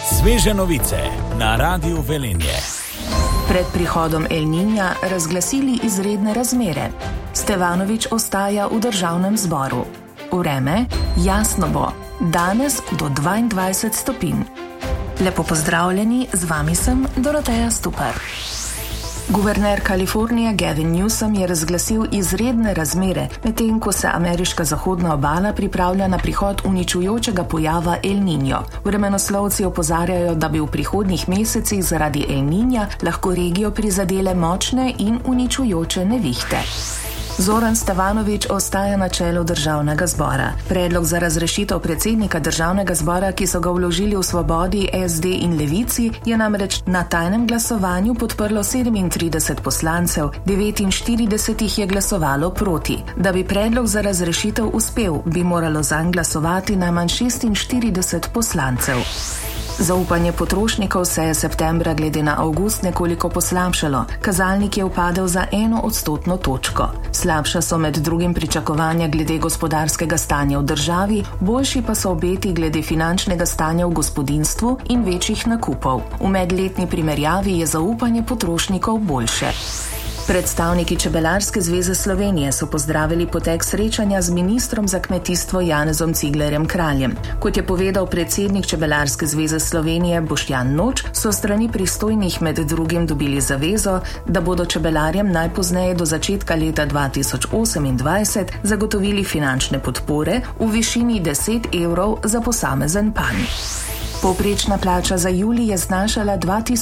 Sveže novice na Radiu Velenje. Pred prihodom El Niña razglasili izredne razmere. Stevanović ostaja v državnem zboru. Vreme jasno bo, danes do 22 stopinj. Lepo pozdravljeni, z vami sem Doroteja Stupar. Guverner Kalifornije Gavin Newsom je razglasil izredne razmere, medtem ko se ameriška zahodna obala pripravlja na prihod uničujočega pojava El Niño. Vremenoslovci opozarjajo, da bi v prihodnjih mesecih zaradi El Niña lahko regijo prizadele močne in uničujoče nevihte. Zoran Stevanović ostaja na čelu državnega zbora. Predlog za razrešitev predsednika državnega zbora, ki so ga vložili v Svobodi, SD in Levici, je namreč na tajnem glasovanju podprlo 37 poslancev, 49 jih je glasovalo proti. Da bi predlog za razrešitev uspel, bi moralo zanj glasovati najmanj 46 poslancev. Zaupanje potrošnikov se je septembra glede na avgust nekoliko poslabšalo. Kazalnik je upadel za 1 odstotno točko. Slabša so med drugim pričakovanja glede gospodarskega stanja v državi, boljši pa so obeti glede finančnega stanja v gospodinjstvu in večjih nakupov. V medletni primerjavi je zaupanje potrošnikov boljše. Predstavniki Čebelarske zveze Slovenije so pozdravili potek srečanja z ministrom za kmetijstvo Janezom Ciglerjem Kraljem. Kot je povedal predsednik Čebelarske zveze Slovenije Boštjan Noč, so strani pristojnih med drugim dobili zavezo, da bodo čebelarjem najpozneje do začetka leta 2028 zagotovili finančne podpore v višini 10 evrov za posamezen panj. Povprečna plača za julij je znašala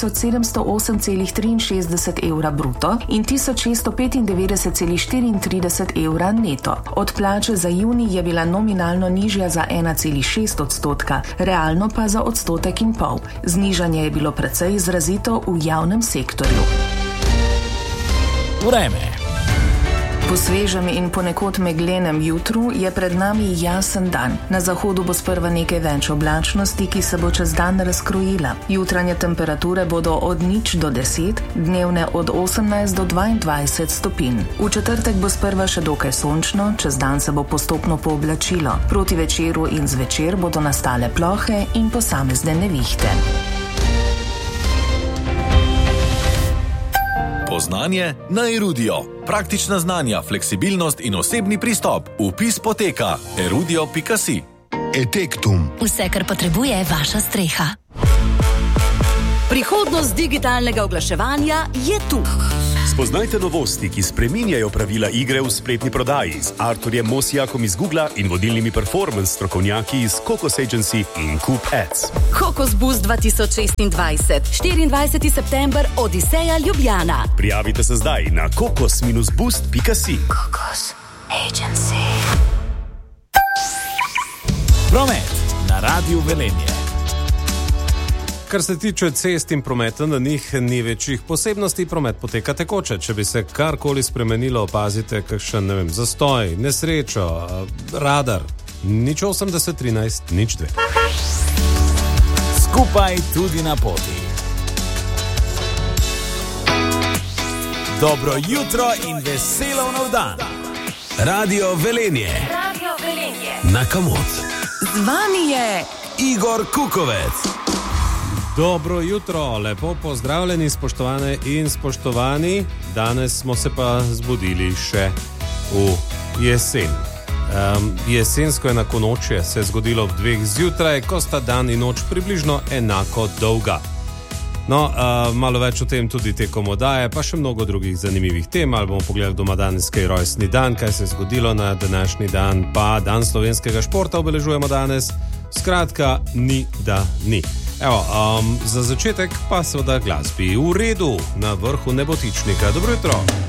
2708,63 evra bruto in 1695,34 evra neto. Od plače za junij je bila nominalno nižja za 1,6 odstotka, realno pa za 1,5 odstotka. Znižanje je bilo precej izrazito v javnem sektorju. Vreme. Po svežem in ponekod meglenem jutru je pred nami jasen dan. Na zahodu bo sprva nekaj več oblačnosti, ki se bo čez dan razkrojila. Jutranje temperature bodo od 0 do 10, dnevne od 18 do 22 stopinj. V četrtek bo sprva še dokaj sončno, čez dan se bo postopno pooblačilo. Proti večeru in zvečer bodo nastale plohe in posamezne nevihte. Znanje na Erudio. Praktična znanja, fleksibilnost in osebni pristop. Vpis poteka erudio.si. Etektum. Vse, kar potrebuje vaša streha. Prihodnost digitalnega oglaševanja je tu. Spoznajte novosti, ki spreminjajo pravila igre v spletni prodaji z Arturjem Mosijakom iz Googla in vodilnimi performance strokovnjaki iz Kokos Agency in Coop Ads. Kokos Boost 2026, 24. september, Odiseja Ljubljana. Prijavite se zdaj na kokos-boost.si. Kokos Agency. Promet na Radiu Velenje. Kar se tiče cest in prometa, na njih ni večjih posebnosti, promet poteka tekoče. Če bi se karkoli spremenilo, opazite kakšen, zastoj, nesrečo, radar. 080 13 02. Skupaj tudi na poti. Dobro jutro in veselo nov dan. Radio Velenje. Radio Velenje. Na Kamot. Z vami je Igor Kukovec. Dobro jutro, lepo pozdravljeni, spoštovane in spoštovani. Danes smo se pa zbudili še v jesen. Jesensko enakonočje se je zgodilo ob 2 zjutraj, ko sta dan in noč približno enako dolga. No, malo več o tem tudi tekom oddaje, pa še mnogo drugih zanimivih tem. Ali bomo pogledali doma danes kaj rojstni dan, kaj se je zgodilo na današnji dan, pa dan slovenskega športa obeležujemo danes. Skratka, ni da ni. Evo, za začetek pa seveda glasbi v redu na vrhu Nebotičnika. Dobro jutro.